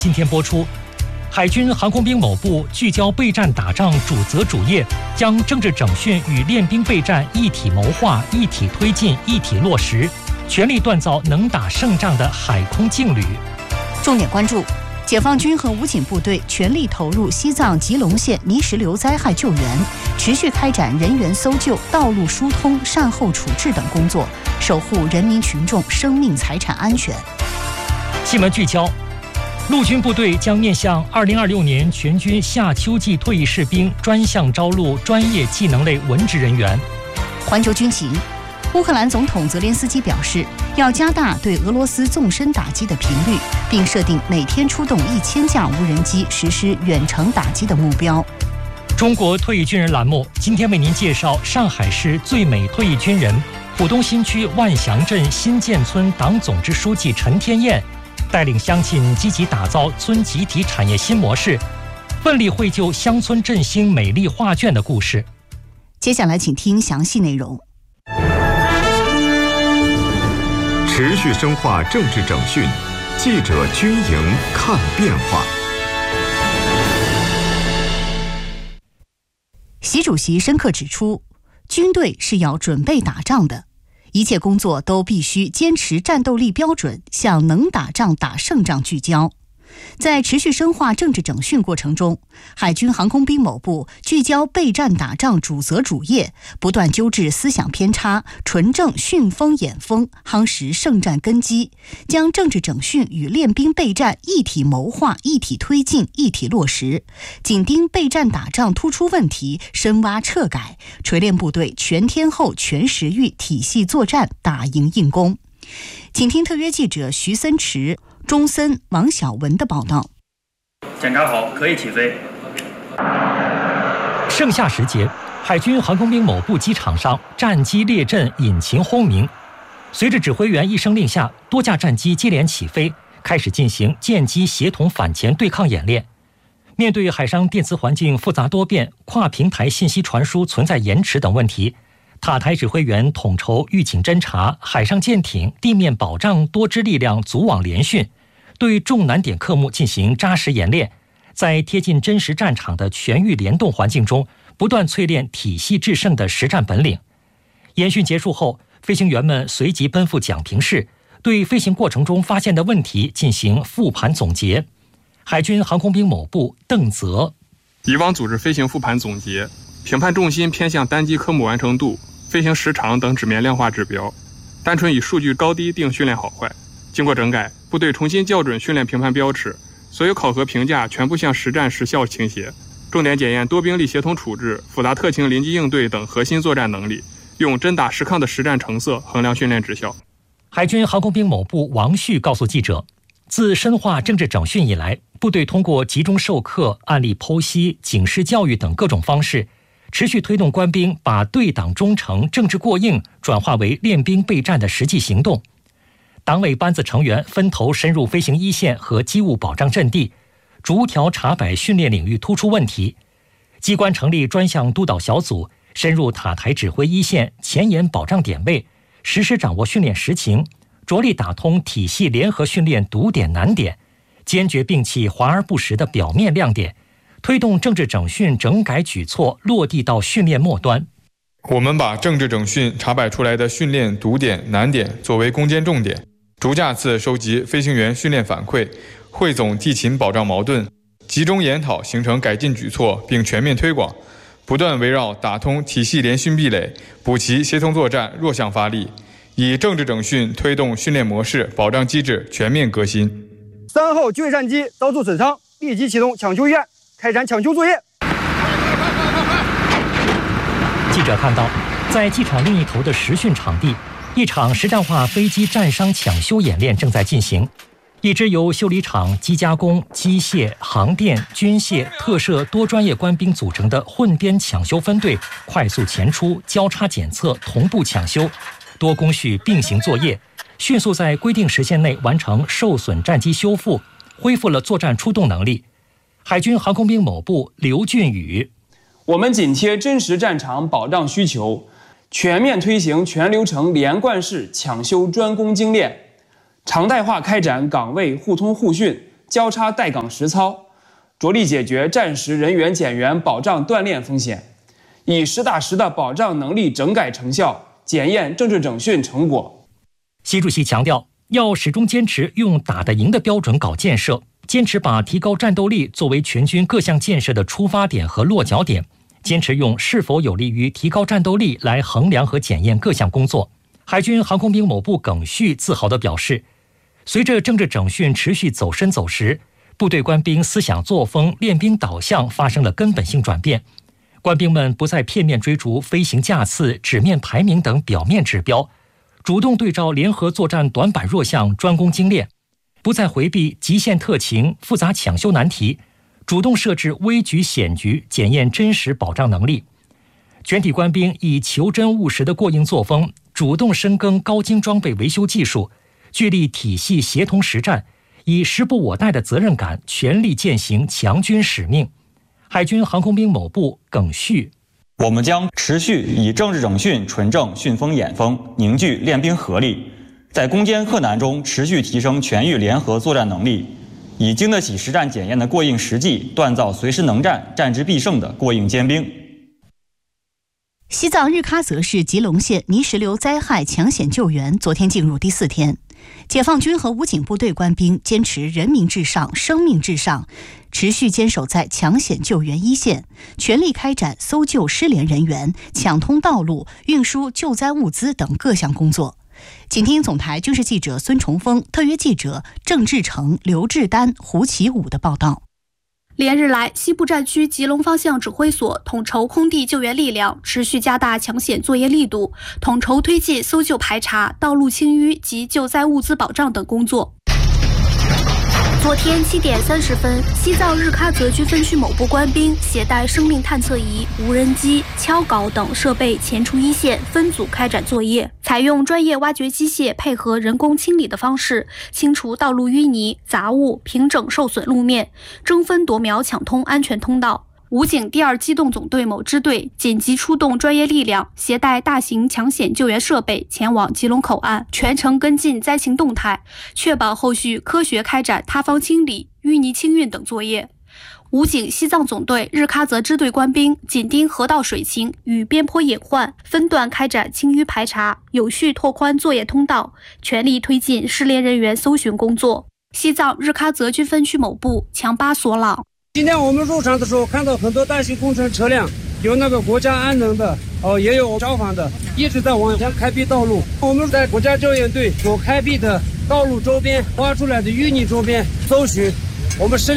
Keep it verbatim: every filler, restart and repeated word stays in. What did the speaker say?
今天播出。海军航空兵某部聚焦备战打仗主责主业，将政治整训与练兵备战一体谋划、一体推进、一体落实，全力锻造能打胜仗的海空劲旅。 重点关注：解放军和武警部队全力投入西藏吉隆县泥石流灾害救援，持续开展人员搜救、道路疏通、善后处置等工作，守护人民群众生命财产安全。 新闻聚焦：陆军部队将面向二零二六年全军夏秋季退役士兵专项招录专业技能类文职人员。 环球军情：乌克兰总统泽连斯基表示，要加大对俄罗斯纵深打击的频率，并设定每天出动一千架无人机实施远程打击的目标。 中国退役军人栏目今天为您介绍上海市最美退役军人、浦东新区万祥镇新建村党总支书记陈天燕，带领乡亲积极打造村集体产业新模式，奋力绘就乡村振兴美丽画卷的故事。 接下来请听详细内容。 持续深化政治整训，记者军营看变化。 习主席深刻指出，军队是要准备打仗的，一切工作都必须坚持战斗力标准，向能打仗打胜仗聚焦。在持续深化政治整训过程中，海军航空兵某部聚焦备战打仗主责主业，不断纠治思想偏差，纯正训风演风，夯实胜战根基，将政治整训与练兵备战一体谋划、一体推进、一体落实，紧盯备战打仗突出问题，深挖彻改，锤炼部队全天候、全时域体系作战，打赢硬攻。请听特约记者徐森池、钟森、王小文的报道。 检查好，可以起飞。 盛夏时节，海军航空兵某部机场上战机列阵，引擎轰鸣。随着指挥员一声令下，多架战机接连起飞，开始进行舰机协同反潜对抗演练。面对海上电磁环境复杂多变、跨平台信息传输存在延迟等问题，塔台指挥员统筹预警侦察、海上舰艇、地面保障多支力量组网联训，对重难点科目进行扎实演练，在贴近真实战场的全域联动环境中，不断淬炼体系制胜的实战本领。演训结束后，飞行员们随即奔赴讲评室，对飞行过程中发现的问题进行复盘总结。海军航空兵某部邓泽： 以往组织飞行复盘总结，评判重心偏向单机科目完成度、飞行时长等纸面量化指标，单纯以数据高低定训练好坏。经过整改，部队重新校准训练评判标尺，所有考核评价全部向实战实效倾斜，重点检验多兵力协同处置、复杂特情临机应对等核心作战能力，用真打实抗的实战成色衡量训练质效。 海军航空兵某部王旭告诉记者，自深化政治整训以来，部队通过集中授课、案例剖析、警示教育等各种方式，持续推动官兵把对党忠诚、政治过硬转化为练兵备战的实际行动。党委班子成员分头深入飞行一线和机务保障阵地，逐条查摆训练领域突出问题。机关成立专项督导小组，深入塔台指挥一线，前沿保障点位，实时掌握训练实情，着力打通体系联合训练堵点难点，坚决摒弃华而不实的表面亮点，推动政治整训整改举措落地到训练末端。 我们把政治整训查摆出来的训练堵点难点作为攻坚重点，逐架次收集飞行员训练反馈，汇总地勤保障矛盾，集中研讨形成改进举措，并全面推广，不断围绕打通体系联训壁垒、补齐协同作战弱项发力，以政治整训推动训练模式、保障机制全面革新。 三号军战机遭受损伤，立即启动抢修预案，开展抢修作业。 记者看到，在机场另一头的实训场地，一场实战化飞机战伤抢修演练正在进行。一支由修理厂、机加工、机械、航电、军械、特摄多专业官兵组成的混编抢修分队，快速前出、交叉检测、同步抢修，多工序并行作业，迅速在规定时限内完成受损战机修复，恢复了作战出动能力。海军航空兵某部刘俊宇： 我们紧贴真实战场保障需求，全面推行全流程连贯式抢修专攻精练，常态化开展岗位互通互训、 交叉带岗实操，着力解决战时人员减员保障锻炼风险，以实打实的保障能力整改成效，检验政治整训成果。 习主席强调，要始终坚持用打得赢的标准搞建设，坚持把提高战斗力作为全军各项建设的出发点和落脚点，坚持用是否有利于提高战斗力来衡量和检验各项工作。海军航空兵某部耿旭自豪地表示，随着政治整训持续走深走实，部队官兵思想作风、练兵导向发生了根本性转变。官兵们不再片面追逐飞行架次、纸面排名等表面指标，主动对照联合作战短板弱项专攻精练，不再回避极限特情、复杂抢修难题，主动设置危局险局，检验真实保障能力。全体官兵以求真务实的过硬作风，主动深耕高精装备维修技术，聚力体系协同实战，以时不我待的责任感，全力践行强军使命。海军航空兵某部耿旭， 我们将持续以政治整训纯正训风演风，凝聚练兵合力，在攻坚克难中持续提升全域联合作战能力，以经得起实战检验的过硬实际，锻造随时能战、战之必胜的过硬尖兵。 西藏日喀则市吉隆县泥石流灾害抢险救援昨天进入第四天，解放军和武警部队官兵坚持人民至上、生命至上，持续坚守在抢险救援一线，全力开展搜救失联人员、抢通道路、运输救灾物资等各项工作。请听总台军事记者孙崇峰、特约记者郑志成、刘志丹、胡启武的报道。 连日来，西部战区吉隆方向指挥所统筹空地救援力量，持续加大抢险作业力度，统筹推进搜救排查、道路清淤及救灾物资保障等工作。昨天七点三十分，西藏日喀则军分区某部官兵携带生命探测仪、无人机、锹镐等设备前出一线，分组开展作业，采用专业挖掘机械配合人工清理的方式，清除道路淤泥、杂物，平整受损路面，争分夺秒抢通安全通道。武警第二机动总队某支队紧急出动专业力量，携带大型抢险救援设备前往吉隆口岸，全程跟进灾情动态，确保后续科学开展塌方清理、淤泥清运等作业。武警西藏总队日喀则支队官兵紧盯河道水情与边坡隐患，分段开展清淤排查，有序拓宽作业通道，全力推进失联人员搜寻工作。西藏日喀则军分区某部强巴索朗。 今天我们入场的时候看到很多大型工程车辆，有那个国家安能的，哦，也有消防的，一直在往前开辟道路。我们在国家救援队所开辟的道路周边挖出来的淤泥周边搜寻，我们失